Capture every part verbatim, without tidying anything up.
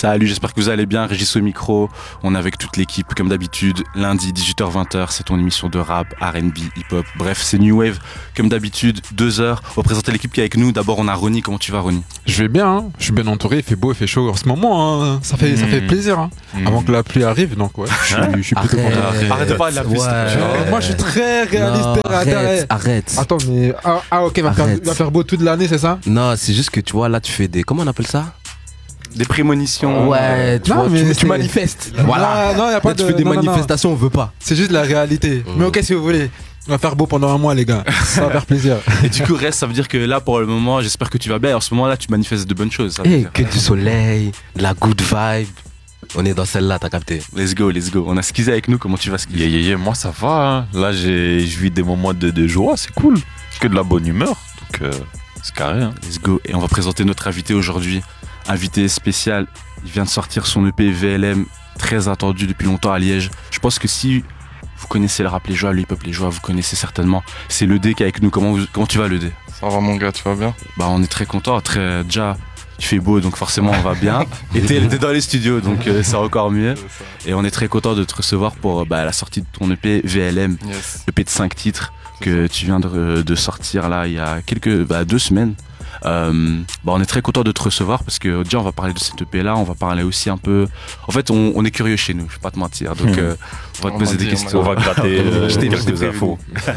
Salut, j'espère que vous allez bien. Régis au micro, on est avec toute l'équipe comme d'habitude. Lundi dix-huit heures vingt, c'est ton émission de rap, R and B, hip-hop. Bref, c'est New Wave comme d'habitude, deux heures. On va présenter l'équipe qui est avec nous. D'abord, on a Ronnie. Comment tu vas, Ronnie? Je vais bien, hein. Je suis bien entouré, il fait beau, il fait chaud en ce moment, hein. ça, fait, mmh. ça fait plaisir, hein. mmh. Avant que la pluie arrive, donc ouais, je suis, je suis plutôt content. Arrête, arrête de parler de la pluie. Ouais. Moi je suis très réaliste. Non, arrête, arrête. Attends, mais ah, ah ok, va faire, va faire beau toute l'année, c'est ça? Non, c'est juste que tu vois, là tu fais des. Comment on appelle ça? Des prémonitions. Ouais, tu, non, vois, tu, tu c'est... manifestes. Non, voilà. Non, y a pas là, de... tu fais des non, manifestations, non, non. on veut pas. C'est juste la réalité. Oh. Mais ok, si vous voulez. On va faire beau pendant un mois, les gars. Ça va faire plaisir. Et du coup, reste, ça veut dire que là, pour le moment, j'espère que tu vas bien. En ce moment-là, tu manifestes de bonnes choses. Eh, hey, que du soleil, de la good vibe. On est dans celle-là, t'as capté. Let's go, let's go. On a Skizzy avec nous. Comment tu vas, Skizzy? Yeah, yeah, yeah. Moi, ça va. Hein. Là, j'ai, je vis des moments de, de joie. C'est cool. Que de la bonne humeur. Donc, euh, c'est carré. Hein. Let's go. Et on va présenter notre invité aujourd'hui. Invité spécial. Il vient de sortir son E P V L M, très attendu depuis longtemps à Liège. Je pense que si vous connaissez le rap Les Joies, le hip-hop Les Joies, vous connaissez certainement. C'est le D qui est avec nous. Comment, vous, comment tu vas, le D? Ça va, mon gars, tu vas bien? Bah, on est très content. Très, déjà, il fait beau, donc forcément, on va bien. Et t'es, t'es dans les studios, donc euh, c'est encore mieux. Et on est très content de te recevoir pour bah, la sortie de ton E P V L M, yes. E P de cinq titres que tu viens de, de sortir là il y a quelques bah, deux semaines. Euh, bah on est très content de te recevoir parce que déjà on va parler de cette E P là, on va parler aussi un peu. En fait, on, on est curieux chez nous, je vais pas te mentir, donc euh, on va te on poser des dire, questions. On va gratter euh, quelques infos.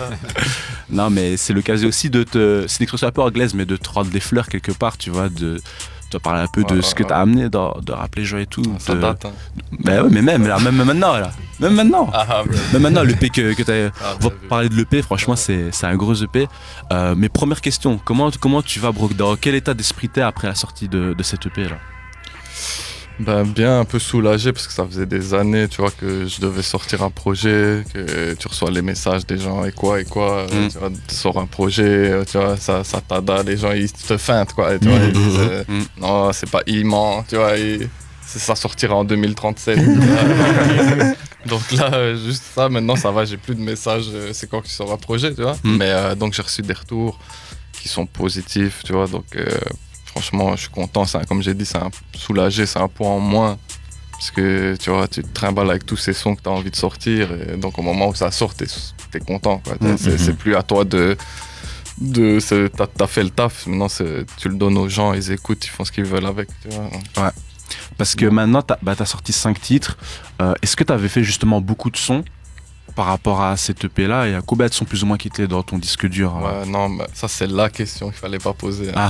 Non, mais c'est l'occasion aussi de te. C'est une expression un peu anglaise, mais de te rendre des fleurs quelque part, tu vois, de. Tu vas parler un peu de ouais, ce que ouais. t'as amené dans, de Rap Les Joies et tout. Ça de... date, hein. Bah ouais, mais même, là, même maintenant, là. Même maintenant. Ah, même maintenant, l'E P que, que t'as. Ah, on va parler de l'E P, franchement, ouais. c'est, c'est un gros E P. Euh, mais première question, comment, comment tu vas, Brooke? Dans quel état d'esprit t'es après la sortie de, de cette E P là? Ben, bien un peu soulagé parce que ça faisait des années, tu vois, que je devais sortir un projet, que tu reçois les messages des gens et quoi et quoi, mm. tu vois, tu sors un projet, tu vois, ça, ça t'ada, les gens ils te feintent quoi, et, tu vois, mm. ils disent euh, mm. non c'est pas immense, tu vois, et, ça sortira en deux mille trente-sept. Donc là, juste ça, maintenant ça va, j'ai plus de messages, c'est quand que tu sors un projet, tu vois, mm. mais euh, donc j'ai reçu des retours qui sont positifs, tu vois, donc... Euh, franchement, je suis content. C'est un, comme j'ai dit, c'est un soulagé, c'est un point en moins. Parce que tu vois, tu te trimbales avec tous ces sons que tu as envie de sortir. Et donc, au moment où ça sort, tu es content. Quoi. Mm-hmm. C'est, c'est plus à toi de. de tu as fait le taf. Maintenant, c'est, tu le donnes aux gens, ils écoutent, ils font ce qu'ils veulent avec. Tu vois. Ouais. Parce que maintenant, tu as bah, sorti cinq titres. Euh, est-ce que tu avais fait justement beaucoup de sons par rapport à cette E P là, et à combien de sons plus ou moins qui étaient dans ton disque dur? Ouais, euh... non, mais ça c'est la question qu'il fallait pas poser. Hein. Ah.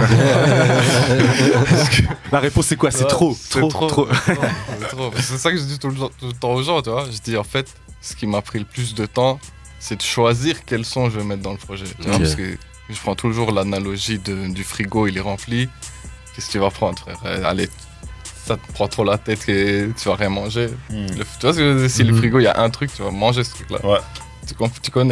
que... La réponse c'est quoi? C'est, ouais, trop, c'est trop, trop, trop. trop, c'est trop. C'est ça que je dis tout le, tout le temps aux gens, tu vois. Je dis en fait, ce qui m'a pris le plus de temps, c'est de choisir quel son je vais mettre dans le projet. Tu vois, okay. Parce que je prends toujours l'analogie de, du frigo, il est rempli. Qu'est-ce que tu vas prendre, frère? Allez. Ça te prend trop la tête et tu vas rien manger. Mm. Le, tu vois, que, si mm-hmm. le frigo, il y a un truc, tu vas manger ce truc-là. Ouais. Tu, tu connais.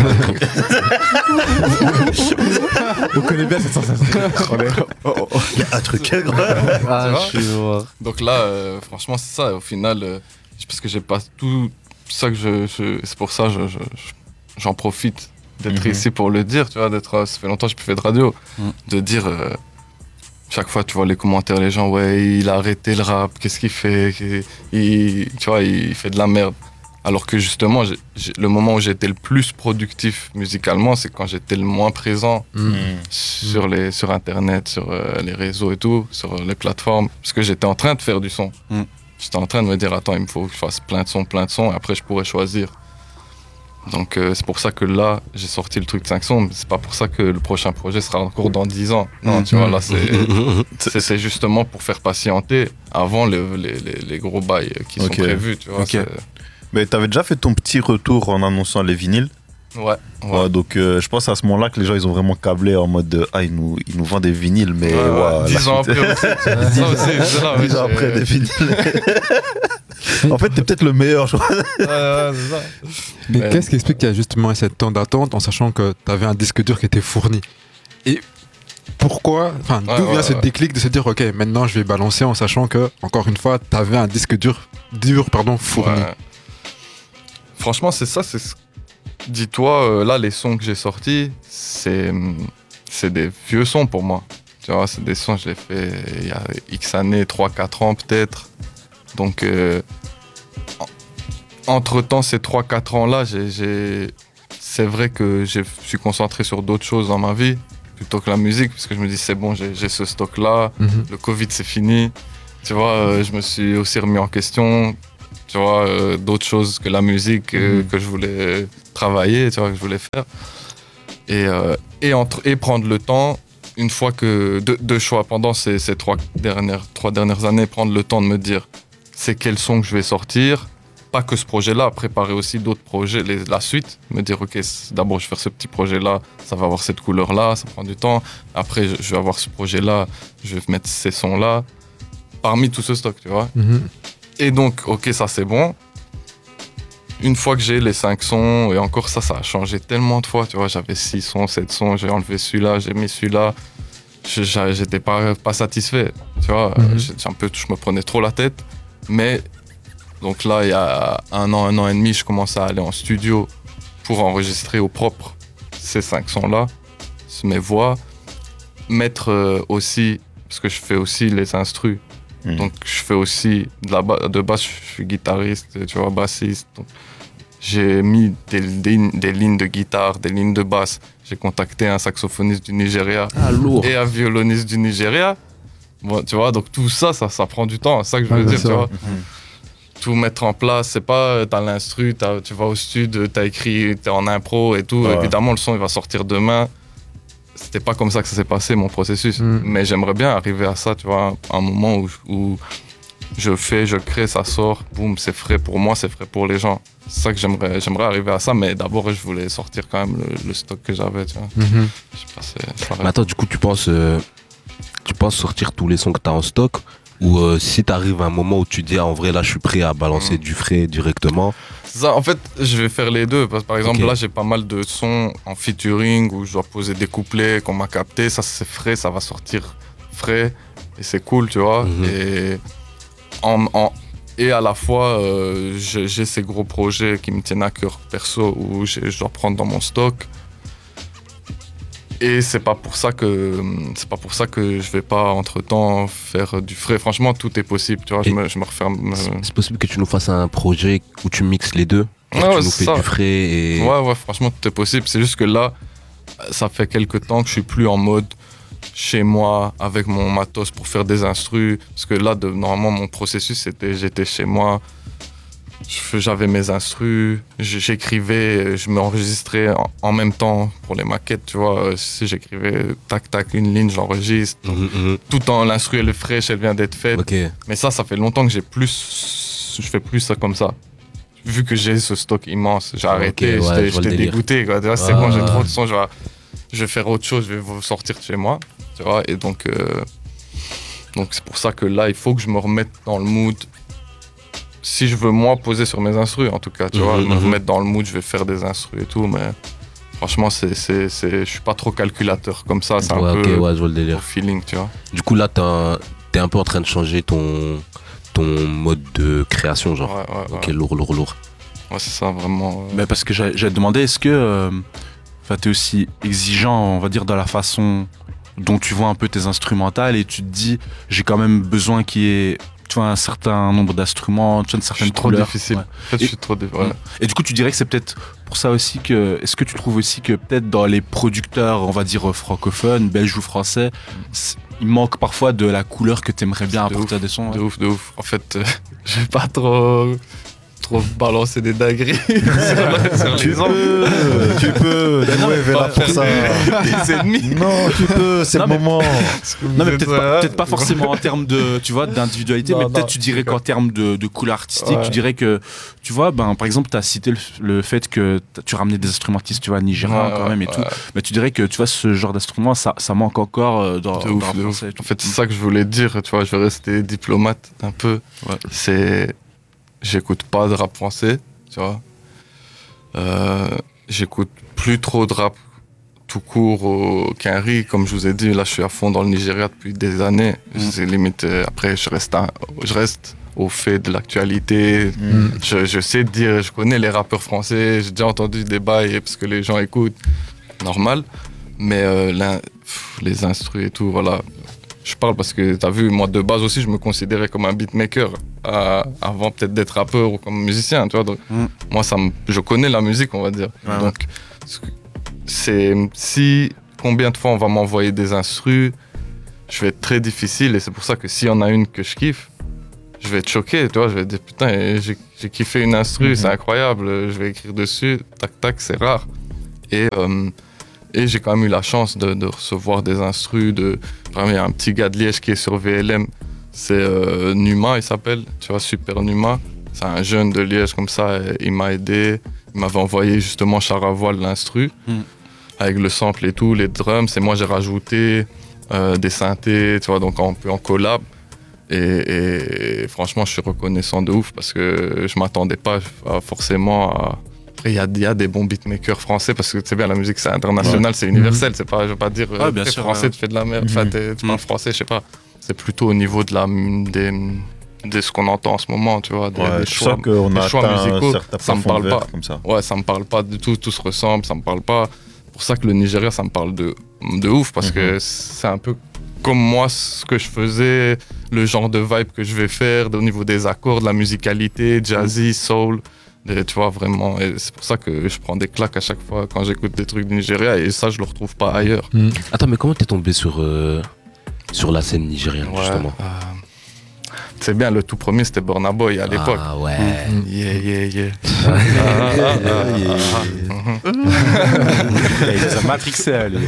On connaît bien cette sensation. oh, oh, oh. Il y a un truc, gros. Ah, je suis Donc là, euh, franchement, c'est ça. Au final, euh, parce que j'ai pas tout ça que je, je c'est pour ça que je, je, j'en profite d'être mm-hmm. ici pour le dire. Tu vois, d'être. Ça fait longtemps que je fais de radio, mm. de dire. Euh, Chaque fois, tu vois les commentaires, les gens, ouais, il a arrêté le rap, qu'est-ce qu'il fait? il, Tu vois, il fait de la merde. Alors que justement, j'ai, j'ai, le moment où j'étais le plus productif musicalement, c'est quand j'étais le moins présent mmh. sur, les, sur Internet, sur euh, les réseaux et tout, sur les plateformes. Parce que j'étais en train de faire du son. Mmh. J'étais en train de me dire, attends, il me faut que je fasse plein de sons, plein de sons, et après je pourrais choisir. Donc euh, c'est pour ça que là, j'ai sorti le truc de cinq sons, mais c'est pas pour ça que le prochain projet sera encore dans dix ans. Non, mmh. tu vois, là, c'est, c'est, c'est justement pour faire patienter avant le, les, les, les gros bails qui okay. sont prévus, tu vois. Okay. Mais t'avais déjà fait ton petit retour en annonçant les vinyles? Ouais. ouais. ouais donc euh, je pense à ce moment-là que les gens ils ont vraiment câblé en mode de, ah ils nous ils nous vendent des vinyles mais ouais, ouais, dix ans après dix ans après des vinyles. En fait t'es peut-être le meilleur je crois. Ouais, ouais, c'est ça. Mais, mais qu'est-ce qui explique qu'il y a justement cette temps d'attente en sachant que t'avais un disque dur qui était fourni? Et pourquoi, enfin ouais, d'où ouais, vient ouais, ce ouais. déclic de se dire ok maintenant je vais balancer en sachant que encore une fois t'avais un disque dur dur pardon fourni. Ouais. Franchement c'est ça, c'est dis-toi, euh, là, les sons que j'ai sortis, c'est, c'est des vieux sons pour moi. Tu tu vois, c'est des sons, je l'ai fait il y a X années, trois quatre ans peut-être. Donc, euh, entre-temps, ces trois quatre ans-là, j'ai, j'ai... c'est vrai que je suis concentré sur d'autres choses dans ma vie, plutôt que la musique, parce que je me dis, c'est bon, j'ai, j'ai ce stock-là, mm-hmm. le Covid, c'est fini. Tu vois, euh, je me suis aussi remis en question, tu vois, euh, d'autres choses que la musique euh, mm-hmm. que je voulais travailler, tu vois, que je voulais faire. Et, euh, et, entre, et prendre le temps, une fois que... Deux, deux choix pendant ces, ces trois, dernières, trois dernières années, prendre le temps de me dire c'est quel son que je vais sortir. Pas que ce projet-là, préparer aussi d'autres projets, les, la suite. Me dire, ok, d'abord je vais faire ce petit projet-là, ça va avoir cette couleur-là, ça prend du temps. Après, je, je vais avoir ce projet-là, je vais mettre ces sons-là. Parmi tout ce stock, tu vois. Mm-hmm. Et donc, ok, ça c'est bon. Une fois que j'ai les cinq sons, et encore ça, ça a changé tellement de fois, tu vois. J'avais six sons, sept sons, j'ai enlevé celui-là, j'ai mis celui-là. Je, j'étais pas, pas satisfait, tu vois. Mm-hmm. J'ai un peu, je me prenais trop la tête. Mais, donc là, il y a un an, un an et demi, je commençais à aller en studio pour enregistrer au propre ces cinq sons-là, mes voix. Mettre euh, aussi, parce que je fais aussi les instrus. Mmh. Donc je fais aussi de la ba- de base, je suis guitariste, tu vois, bassiste. Donc, j'ai mis des, des, des lignes de guitare, des lignes de basse. J'ai contacté un saxophoniste du Nigeria ah, et un violoniste du Nigeria. Bon, tu vois, donc tout ça, ça, ça prend du temps. C'est ça que je veux ah, dire, tu vois. Mmh. Tout mettre en place, c'est pas t'as l'instru, t'as, tu vas au studio, t'as écrit, t'es en impro et tout. Ouais. Évidemment, le son il va sortir demain. C'était pas comme ça que ça s'est passé, mon processus. Mm. Mais j'aimerais bien arriver à ça, tu vois, un moment où, où je fais, je crée, ça sort, boum, c'est frais pour moi, c'est frais pour les gens. C'est ça que j'aimerais, j'aimerais arriver à ça, mais d'abord, je voulais sortir quand même le, le stock que j'avais, tu vois. Mm-hmm. Je sais pas, c'est, ça mais attends, du coup, tu penses, euh, tu penses sortir tous les sons que t'as en stock ou euh, si t'arrives à un moment où tu dis, ah, en vrai, là, je suis prêt à balancer mm. du frais directement. Ça, en fait, je vais faire les deux. Parce que, par exemple, okay. là, j'ai pas mal de sons en featuring où je dois poser des couplets qu'on m'a captés. Ça, c'est frais, ça va sortir frais. Et c'est cool, tu vois. Mm-hmm. Et, en, en, et à la fois, euh, j'ai, j'ai ces gros projets qui me tiennent à cœur perso où je dois prendre dans mon stock. Et c'est pas pour ça que c'est pas pour ça que je vais pas entre-temps faire du frais. Franchement, tout est possible, tu vois. Je me, je me referme. C'est, c'est possible que tu nous fasses un projet où tu mixes les deux. Ouais, ouais, tu nous fais ça. du frais et. Ouais, ouais, franchement, tout est possible. C'est juste que là, ça fait quelques temps que je suis plus en mode chez moi avec mon matos pour faire des instrus. Parce que là, de, normalement, mon processus, c'était j'étais chez moi. J'avais mes instrus, j'écrivais, je m'enregistrais en, en même temps pour les maquettes, tu vois. Si j'écrivais tac tac une ligne, j'enregistre. Mm-hmm. Tout en l'instru, elle est fraîche, elle vient d'être faite. Okay. Mais ça, ça fait longtemps que j'ai plus, je fais plus ça comme ça. Vu que j'ai ce stock immense, j'ai arrêté, okay, ouais, j'étais, j'étais dégoûté. Quoi. Vois, c'est ah. bon, j'ai trop de sons, je vais, je vais faire autre chose, je vais vous sortir de chez moi, tu vois. Et donc, euh, donc c'est pour ça que là, il faut que je me remette dans le mood. Si je veux moi poser sur mes instrus, en tout cas, tu mmh, vois, mmh. me remettre dans le mood, je vais faire des instrus et tout, mais franchement, c'est, c'est, c'est, je suis pas trop calculateur comme ça, c'est ouais, un okay, peu ouais, je vois le délire. au feeling, tu vois. Du coup, là, t'es un, t'es un peu en train de changer ton, ton mode de création, genre. Ouais, ouais, ok, ouais. lourd, lourd, lourd. Ouais, c'est ça, vraiment. Euh... Mais parce que j'ai, j'ai demandé, est-ce que euh, t'es aussi exigeant, on va dire, dans la façon dont tu vois un peu tes instrumentales et tu te dis, j'ai quand même besoin qu'il y ait, tu vois, un certain nombre d'instruments, tu vois, une certaine couleur. Je suis trop difficile. Ouais. En fait, et, je suis trop difficile. Ouais. Et du coup, tu dirais que c'est peut-être pour ça aussi que, est-ce que tu trouves aussi que peut-être dans les producteurs, on va dire francophones, belges ou français, il manque parfois de la couleur que t'aimerais bien apporter à des sons. De ouais. ouf, de ouf. En fait, euh, je vais pas trop... trop balancer des dingueries sur, sur tu les peux, tu peux, Dano est là pour ça. Des ennemis. Non, tu peux, c'est non, le mais, moment. Non, mais peut-être pas, peut-être pas forcément en termes de, tu vois, d'individualité, non, mais peut-être non, tu dirais qu'en termes de, de couleur artistique, ouais. tu dirais que, tu vois, ben, par exemple, tu as cité le, le fait que tu ramenais des instrumentistes, tu vois, nigériens ouais, quand même et ouais. tout, mais tu dirais que, tu vois, ce genre d'instrument, ça, ça manque encore dans, de ouf, dans de ouf. En fait, c'est ça que je voulais dire, tu vois, je vais rester diplomate un peu. Ouais. C'est... J'écoute pas de rap français, tu vois. Euh, j'écoute plus trop de rap tout court au Quinry. Comme je vous ai dit, là, je suis à fond dans le Nigeria depuis des années. Mmh. C'est limite, après, je reste, un, je reste au fait de l'actualité. Mmh. Je, je sais dire, je connais les rappeurs français. J'ai déjà entendu des bails parce que les gens écoutent. Normal. Mais euh, pff, les instrus et tout, voilà. Je parle parce que t'as vu, moi de base aussi, je me considérais comme un beatmaker euh, avant peut-être d'être rappeur ou comme musicien, tu vois. Donc, mm. Moi, ça me, je connais la musique, on va dire. Ouais, donc, ouais. c'est si combien de fois on va m'envoyer des instrus, je vais être très difficile et c'est pour ça que s'il y en a une que je kiffe, je vais être choqué, tu vois. Je vais dire putain, j'ai, j'ai kiffé une instru, mm-hmm. c'est incroyable, je vais écrire dessus, tac tac, c'est rare. Et euh, Et j'ai quand même eu la chance de, de recevoir des instrus. De... Vraiment, il y a un petit gars de Liège qui est sur V L M. C'est euh, Numa, il s'appelle. Tu vois, Super Numa. C'est un jeune de Liège comme ça. Il m'a aidé. Il m'avait envoyé justement char à voile l'instru. Mm. Avec le sample et tout, les drums. Et moi, j'ai rajouté euh, des synthés, tu vois, donc un peu en collab. Et, et, et franchement, je suis reconnaissant de ouf parce que je m'attendais pas à, forcément à... Après, il y a, y a des bons beatmakers français parce que tu sais bien, la musique c'est international, ouais. c'est universel. C'est pas, je veux pas dire, ah, bien t'es sûr, français, ouais. tu fais de la merde, enfin, t'es, tu parles français, je sais pas. C'est plutôt au niveau de la, des, de ce qu'on entend en ce moment, tu vois. Des, ouais, des choix, qu'on des a choix musicaux, ça me parle pas. Comme ça. Ouais, ça me parle pas du tout, tout se ressemble, ça me parle pas. C'est pour ça que le Nigeria, ça me parle de, de ouf parce mm-hmm. que c'est un peu comme moi, ce que je faisais, le genre de vibe que je vais faire au niveau des accords, de la musicalité, jazzy, soul. Et tu vois, vraiment, et c'est pour ça que je prends des claques à chaque fois quand j'écoute des trucs du Nigeria et ça, je le retrouve pas ailleurs. Mmh. Attends, mais comment t'es tombé sur, euh, sur la scène nigérienne, ouais, justement euh, c'est bien, le tout premier, c'était Burna Boy à l'époque. Ah ouais. Mmh. Yeah, yeah, yeah. Il les a matrixés, lui.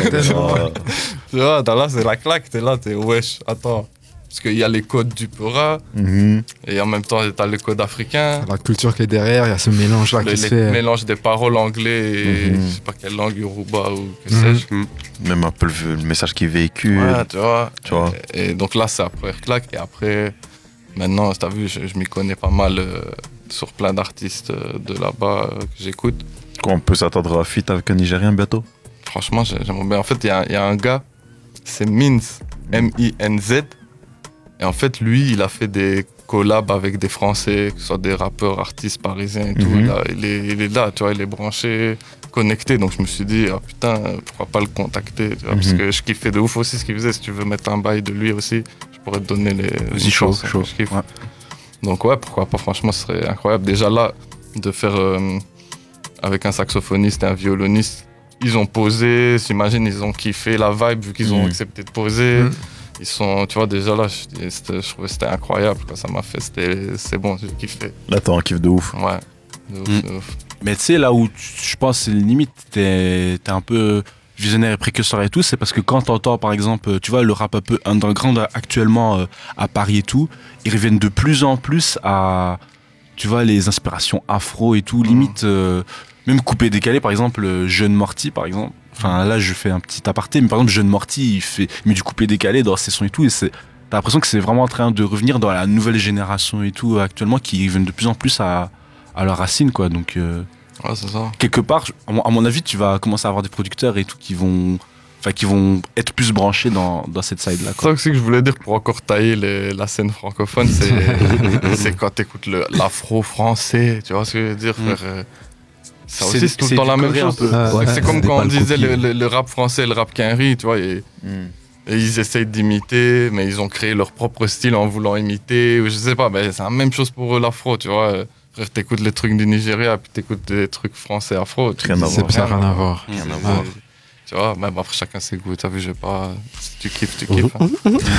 Tu vois, là, c'est la claque, t'es là, t'es wesh, attends. Parce qu'il y a les codes du Peura, mm-hmm. et en même temps, tu as les codes africains. La culture qui est derrière, il y a ce mélange-là le, qui se fait. Le mélange des paroles anglais et mm-hmm. je sais pas quelle langue, Yoruba ou que mm-hmm. sais-je. Même un peu le, le message qui véhicule. Ouais, tu vois. Tu vois. Et, et donc là, c'est la première claque. Et après, maintenant, tu as vu, je, je m'y connais pas mal euh, sur plein d'artistes euh, de là-bas euh, que j'écoute. Quoi, on peut s'attendre à un feat avec un Nigérien bientôt? Franchement, j'aimerais bien. En fait, il y, y a un gars, c'est Minz, M I N Z. Et en fait, lui, il a fait des collabs avec des Français, que ce soit des rappeurs, artistes parisiens et tout. Mm-hmm. Là, il, est, il est là, tu vois, il est branché, connecté. Donc je me suis dit, ah putain, pourquoi pas le contacter, tu vois, mm-hmm. parce que je kiffais de ouf aussi ce qu'il faisait. Si tu veux mettre un bail de lui aussi, je pourrais te donner les, les choses que je kiffe. Ouais. Donc ouais, pourquoi pas, franchement, ce serait incroyable. Déjà là, de faire euh, avec un saxophoniste et un violoniste, ils ont posé, j'imagine, ils ont kiffé la vibe vu qu'ils mm-hmm. ont accepté de poser. Mm-hmm. Ils sont, tu vois, déjà là, je, je trouvais que c'était incroyable, quoi. Ça m'a fait, c'était, c'est bon, j'ai kiffé. Là, t'as un kiff de ouf. Ouais, de ouf, mmh. de ouf. Mais tu sais, là où tu, je pense c'est limite, t'es, t'es un peu visionnaire et précurseur et tout, c'est parce que quand t'entends, par exemple, tu vois, le rap un peu underground actuellement euh, à Paris et tout, ils reviennent de plus en plus à, tu vois, les inspirations afro et tout, mmh. limite, euh, même coupé décalé, par exemple, Jeune Morty, par exemple. Enfin, là, je fais un petit aparté, mais par exemple, Jeune Morty, il, fait, il met du coupé décalé dans ses sons et tout, et c'est, t'as l'impression que c'est vraiment en train de revenir dans la nouvelle génération et tout, actuellement, qui viennent de plus en plus à, à leurs racines, quoi. Donc, euh, ouais, c'est ça. Quelque part, à mon, à mon avis, tu vas commencer à avoir des producteurs et tout qui vont, enfin, qui vont être plus branchés dans, dans cette side-là, quoi. C'est ça aussi que je voulais dire pour encore tailler les, la scène francophone, c'est, c'est quand t'écoutes le, l'afro-français, tu vois ce que je veux dire, mm. frère euh, ça aussi, c'est, c'est tout le temps la même chose. Ah, ouais, c'est comme quand on disait le, le, le rap français, le rap quinri, tu vois. Et, mm. et ils essayent d'imiter, mais ils ont créé leur propre style en voulant imiter. Ou je sais pas, mais c'est la même chose pour l'afro, tu vois. Frère, t'écoutes les trucs du Nigeria, puis t'écoutes des trucs français afro. Rien à voir. Ça n'a rien à voir. Rien à voir. Tu vois, même après chacun ses goûts. T'as vu, je vais pas. Si tu kiffes, tu kiffes. Hein.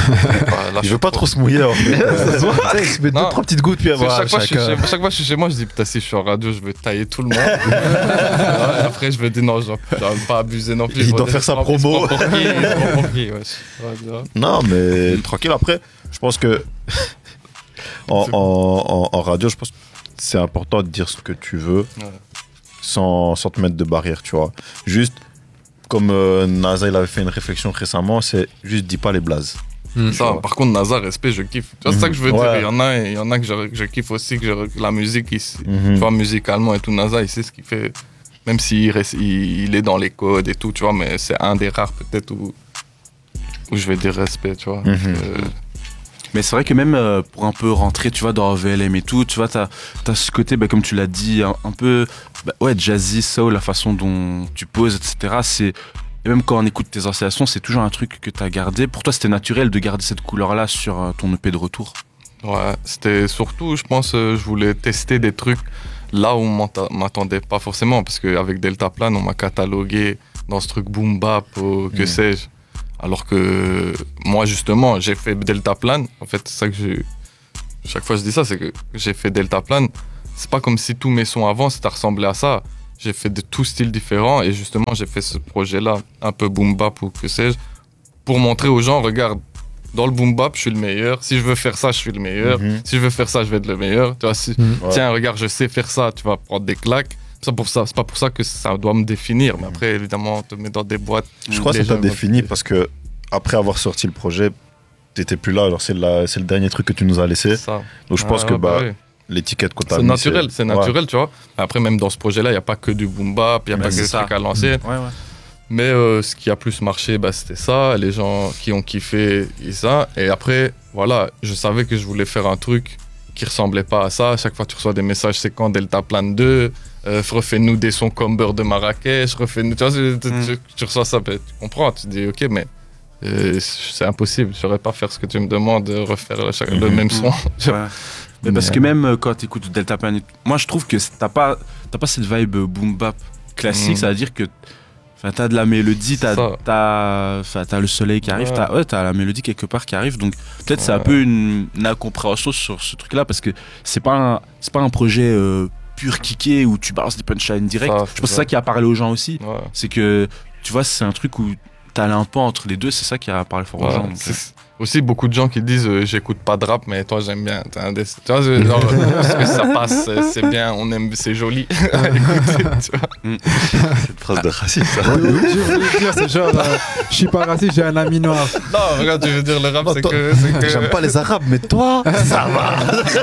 Pas, je veux pas trop se mouiller en fait. Je mets deux, trois petites gouttes puis avoir. Chaque, chaque, chez, chaque fois que je suis chez moi, je dis putain, si je suis en radio, je veux tailler tout le monde. Ouais, après, je me dis non, je dois pas abuser non plus. Il doit faire sa promo. Non, mais tranquille. Après, je pense que en, en, en, en radio, je pense que c'est important de dire ce que tu veux ouais. sans, sans te mettre de barrière, tu vois. Juste. Comme euh, NASA il avait fait une réflexion récemment, c'est juste dis pas les blazes. Mmh. Ça, par contre, NASA, respect, je kiffe. Tu vois, c'est mmh. ça que je veux ouais. dire. Il y en a, il y en a que je, je kiffe aussi, que je, la musique, ici, mmh. tu vois, musicalement et tout. NASA, il sait ce qu'il fait. Même s'il il, il est dans les codes et tout, tu vois, mais c'est un des rares peut-être où, où je vais dire respect, tu vois. Mmh. Euh, Mais c'est vrai que même euh, pour un peu rentrer, tu vois, dans V L M et tout, tu vois, t'as, t'as ce côté, bah, comme tu l'as dit, un, un peu, bah, ouais, jazzy, soul, la façon dont tu poses, et cetera. C'est, Et même quand on écoute tes anciens sons, c'est toujours un truc que t'as gardé. Pour toi, c'était naturel de garder cette couleur-là sur euh, ton E P de retour? Ouais, c'était surtout, je pense, euh, je voulais tester des trucs là où on m'attendait pas forcément, parce qu'avec Deltaplane, on m'a catalogué dans ce truc boom bap ou que mmh. sais-je. Alors que moi, justement, j'ai fait Deltaplane. En fait, c'est ça que j'ai. Chaque fois que je dis ça, c'est que j'ai fait Deltaplane. C'est pas comme si tous mes sons avant, c'était ressemblé à ça. J'ai fait de tout styles différents et justement, j'ai fait ce projet-là, un peu boom bap ou que sais-je, pour montrer aux gens, regarde, dans le boom bap, je suis le meilleur. Si je veux faire ça, je suis le meilleur. Mm-hmm. Si je veux faire ça, je vais être le meilleur. Tu vois, si, mm-hmm. Tiens, regarde, je sais faire ça, tu vas prendre des claques. C'est, pour ça, c'est pas pour ça que ça doit me définir. Mais après, évidemment, on te met dans des boîtes. Je crois que ça t'a défini parce que après avoir sorti le projet, t'étais plus là. Alors, c'est, la, c'est le dernier truc que tu nous as laissé. C'est ça. Donc, je pense ah, que bah, bah, oui. l'étiquette qu'on t'a c'est mis, naturel, c'est, c'est naturel, ouais. tu vois. Après, même dans ce projet-là, il n'y a pas que du boom bap, il n'y a mais pas que des trucs à l'ancienne. Mmh. Ouais, ouais. Mais euh, ce qui a plus marché, bah, c'était ça. Les gens qui ont kiffé, et ça. Et après, voilà, je savais que je voulais faire un truc qui ressemblait pas à ça. À chaque fois, tu reçois des messages, c'est quand Deltaplane deux, euh, refais-nous des sons comme Beurre de Marrakech, refais-nous. Tu vois, mmh. tu, tu, tu reçois ça, tu comprends, tu te dis, ok, mais euh, c'est impossible, je ne saurais pas faire ce que tu me demandes, de refaire le, mmh. le même son. Ouais. Mais parce que même quand tu écoutes Deltaplane, moi je trouve que t'as pas, t'as pas cette vibe boom bap classique, mmh. ça veut dire que t'as de la mélodie, t'as, t'as, t'as le soleil qui arrive, ouais. T'as, ouais, t'as la mélodie quelque part qui arrive, donc peut-être ouais. c'est un peu une, une incompréhension sur ce truc-là, parce que c'est pas un, c'est pas un projet euh, pur kické où tu balances des punchlines direct. Ça, je pense que c'est ça qui a parlé aux gens aussi, ouais. c'est que tu vois, c'est un truc où t'as un peu entre les deux, c'est ça qui a parlé fort aux ouais. gens. Donc, c'est... Aussi, beaucoup de gens qui disent euh, j'écoute pas de rap, mais toi j'aime bien. T'as un des... Tu vois, genre, parce que ça passe, c'est bien, on aime, c'est joli à écouter, tu vois. C'est une phrase de raciste, ça. Oui, oui, je voulais dire, c'est genre, euh, je suis pas raciste, j'ai un ami noir. Non, regarde, tu veux dire, le rap, non, c'est, toi, que, c'est que. J'aime pas les arabes, mais toi, ça va.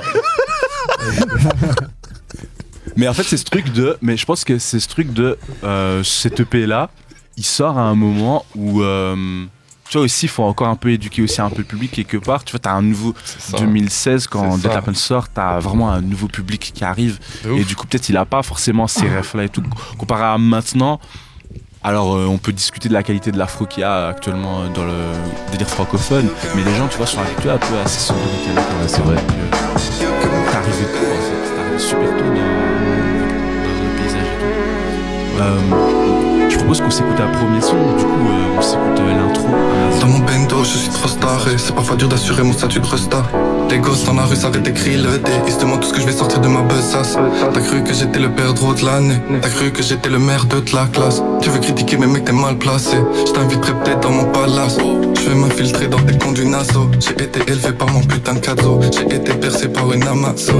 Mais en fait, c'est ce truc de. Mais je pense que c'est ce truc de. Euh, cet E P-là, il sort à un moment où. Euh, tu vois aussi, il faut encore un peu éduquer aussi un peu le public quelque part. Tu vois, t'as un nouveau deux mille seize quand Deltaplane sort, t'as vraiment un nouveau public qui arrive. Et du coup, peut-être il a pas forcément ces refs-là et tout. Comparé à maintenant, alors euh, on peut discuter de la qualité de l'afro qu'il y a actuellement dans le délire francophone, mais les gens, tu vois, sont habitués un peu à ces sonorités-là. Ouais, c'est vrai. T'es arrivé tôt, en fait. T'es arrivé super tôt dans, dans le paysage et tout. Euh, Je propose qu'on s'écoute un premier son, du coup euh, on s'écoute euh, l'intro. Dans mon bendo, je suis trop star et c'est parfois dur d'assurer mon statut de restar. Les gosses dans la rue s'arrêtent d'écrire le D, ils se demandent tout ce que je vais sortir de ma besace. T'as cru que j'étais le perdreau de l'année, t'as cru que j'étais le maire de la classe. Tu veux critiquer mais mec t'es mal placé, je t'inviterai peut-être dans mon palace. Je vais m'infiltrer dans des conduits naso, j'ai été élevé par mon putain de cadeau, j'ai été percé par une Amazon.